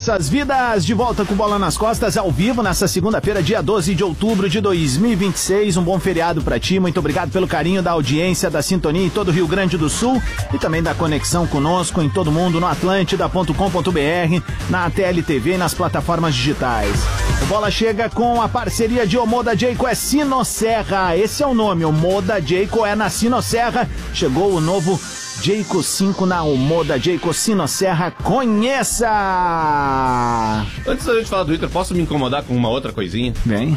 nossas vidas, de volta com Bola nas Costas, ao vivo, nessa segunda-feira, dia 12 de outubro de 2026. Um bom feriado pra ti, muito obrigado pelo carinho da audiência, da sintonia em todo o Rio Grande do Sul e também da conexão conosco em todo mundo no atlântida.com.br, na TLTV e nas plataformas digitais. O Bola chega com a parceria de Omoda Jayco, é Sinosserra, esse é o nome, Omoda Jayco é na Sinosserra. Chegou o novo Jayco 5 na Omoda Jayco Sinosserra, conheça! Antes da gente falar do Inter, posso me incomodar com uma outra coisinha? Bem.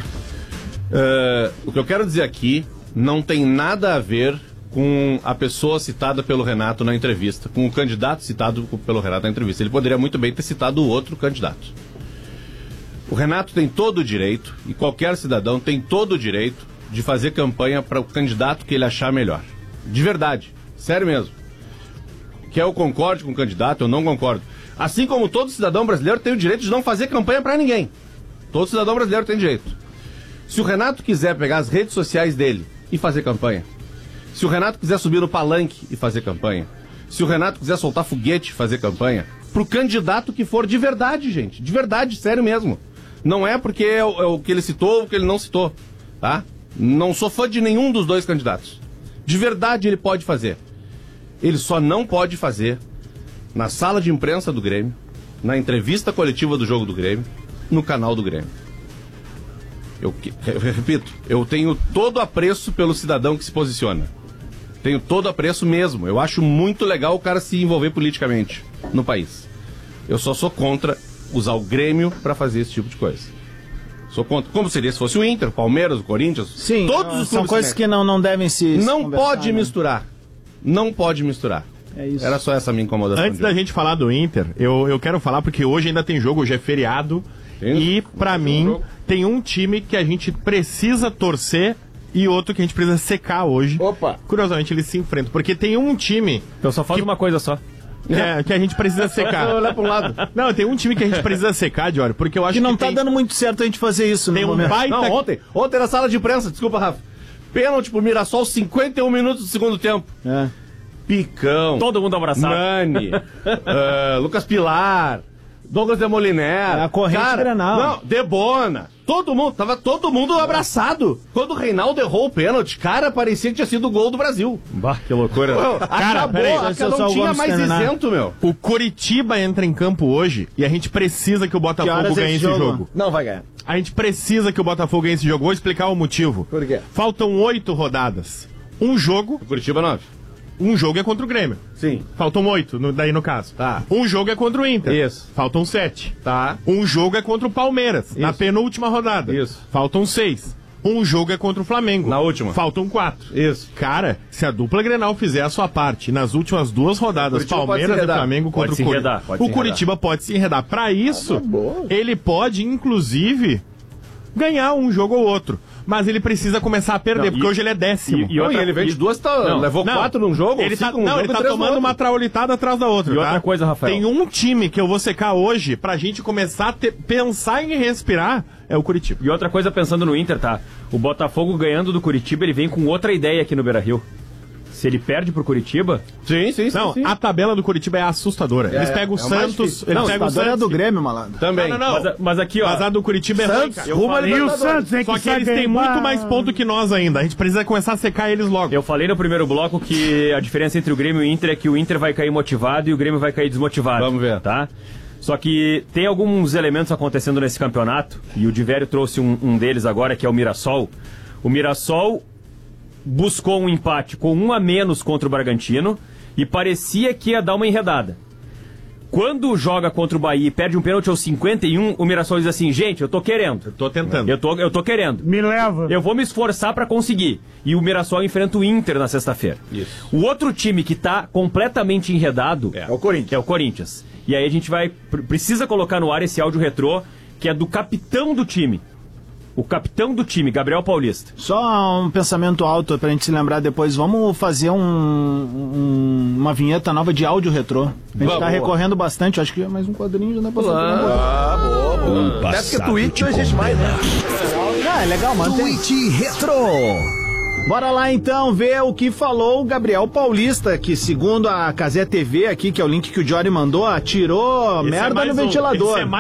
O que eu quero dizer aqui não tem nada a ver com a pessoa citada pelo Renato na entrevista, com o candidato citado pelo Renato na entrevista. Ele poderia muito bem ter citado o outro candidato. O Renato tem todo o direito, e qualquer cidadão tem todo o direito de fazer campanha para o candidato que ele achar melhor. De verdade, sério mesmo. Quer eu concorde com o candidato, eu não concordo. Assim como todo cidadão brasileiro tem o direito de não fazer campanha para ninguém. Todo cidadão brasileiro tem direito. Se o Renato quiser pegar as redes sociais dele e fazer campanha, se o Renato quiser subir no palanque e fazer campanha, se o Renato quiser soltar foguete e fazer campanha, pro candidato que for de verdade, gente. De verdade, sério mesmo. Não é porque é o que ele citou ou o que ele não citou, tá? Não sou fã de nenhum dos dois candidatos. De verdade ele pode fazer. Ele só não pode fazer na sala de imprensa do Grêmio, na entrevista coletiva do jogo do Grêmio, no canal do Grêmio. Eu repito, eu tenho todo apreço pelo cidadão que se posiciona. Tenho todo apreço mesmo. Eu acho muito legal o cara se envolver politicamente no país. Eu só sou contra usar o Grêmio para fazer esse tipo de coisa. Sou contra. Como seria se fosse o Inter, o Palmeiras, o Corinthians? Sim, todos os são coisas que não devem se não pode misturar. Não pode misturar. É isso. Era só essa a minha incomodação. Antes da gente falar do Inter, eu quero falar porque hoje ainda tem jogo, hoje é feriado. E pra mim, tem um time que a gente precisa torcer e outro que a gente precisa secar hoje. Opa! Curiosamente, eles se enfrentam. Porque tem um time... Então só falta uma coisa só. Que a gente precisa secar. Olhar para um lado. Não, tem um time que a gente precisa secar, Diório, porque eu acho que não tá tem... dando muito certo a gente fazer isso. Tem no um momento. baita... Não, ontem na sala de imprensa, desculpa, Rafa. Pênalti pro Mirassol, 51 minutos do segundo tempo. É. Picão. Todo mundo abraçado. Nani. Lucas Pilar. Douglas de Moliner. A corrente Grenal. Não, Debona. Tava todo mundo abraçado. Quando o Reinaldo errou o pênalti, cara, parecia que tinha sido o gol do Brasil. Bah, que loucura. Cara, peraí, não tinha mais isento, meu. O Coritiba entra em campo hoje e a gente precisa que o Botafogo ganhe esse jogo. Não vai ganhar. A gente precisa que o Botafogo ganhe esse jogo. Vou explicar o motivo. Por quê? Faltam 8 rodadas. Um jogo... O Curitiba 9. Um jogo é contra o Grêmio. Sim. Faltam 8, daí no caso. Tá. Um jogo é contra o Inter. Isso. Faltam 7. Tá. Um jogo é contra o Palmeiras, na Isso. penúltima rodada. Isso. Faltam 6. Um jogo é contra o Flamengo. Na última. Faltam 4. Isso. Cara, se a dupla Grenal fizer a sua parte nas últimas 2 rodadas, Palmeiras e Flamengo contra o Curitiba, o Curitiba pode se enredar. Pra isso, ele pode, inclusive, ganhar um jogo ou outro. Mas ele precisa começar a perder, porque hoje ele é 10º. E ele vem de 2, levou 4 num jogo? Ele tá, ele tá tomando uma traulitada atrás da outra. E outra coisa, Rafael. Tem um time que eu vou secar hoje pra gente começar a pensar em respirar, é o Curitiba. E outra coisa, pensando no Inter, tá? O Botafogo ganhando do Curitiba, ele vem com outra ideia aqui no Beira-Rio. Se ele perde pro Curitiba... Sim. Não, a tabela do Curitiba é assustadora. Eles pegam o Santos... Eles pegam o Santos do Grêmio, malandro. Também. Não. Mas aqui, ó... Mas a do Curitiba é ruim, cara. E o Santos é que Só que eles têm muito mais ponto que nós ainda. A gente precisa começar a secar eles logo. Eu falei no primeiro bloco que a diferença entre o Grêmio e o Inter é que o Inter vai cair motivado e o Grêmio vai cair desmotivado. Vamos ver. Tá? Só que tem alguns elementos acontecendo nesse campeonato, e o Divério trouxe um deles agora, que é o Mirassol. O Mirassol buscou um empate com 1 a menos contra o Bragantino e parecia que ia dar uma enredada. Quando joga contra o Bahia e perde um pênalti aos 51, o Mirassol diz assim: gente, eu tô querendo. Eu tô tentando. Eu tô querendo. Me leva. Eu vou me esforçar pra conseguir. E o Mirassol enfrenta o Inter na sexta-feira. Isso. O outro time que tá completamente enredado é o Corinthians. É o Corinthians. E aí a gente precisa colocar no ar esse áudio retrô, que é do capitão do time. O capitão do time, Gabriel Paulista. Só um pensamento alto pra gente se lembrar depois. Vamos fazer uma vinheta nova de áudio retrô. A gente tá recorrendo bastante. Acho que é mais um quadrinho já dá pra fazer. Boa. Até porque Twitch não existe mais, né? É legal, mano. Twitch Retro. Bora lá então ver o que falou o Gabriel Paulista, que segundo a Cazé TV aqui, que é o link que o Jory mandou, tirou merda no ventilador.